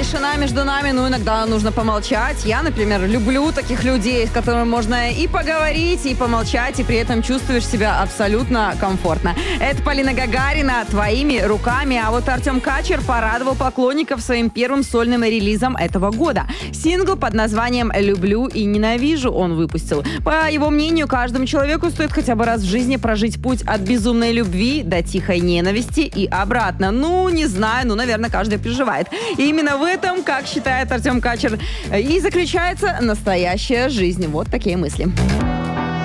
тишина между нами, ну, иногда нужно помолчать. Я, например, люблю таких людей, с которыми можно и поговорить, и помолчать, и при этом чувствуешь себя абсолютно комфортно. Это Полина Гагарина «Твоими руками». А вот Артем Качер порадовал поклонников своим первым сольным релизом этого года. Сингл под названием «Люблю и ненавижу» он выпустил. По его мнению, каждому человеку стоит хотя бы раз в жизни прожить путь от безумной любви до тихой ненависти и обратно. Ну, не знаю, наверное, каждый переживает. И именно в этом, как считает Артем Качер, и заключается настоящая жизнь. Вот такие мысли.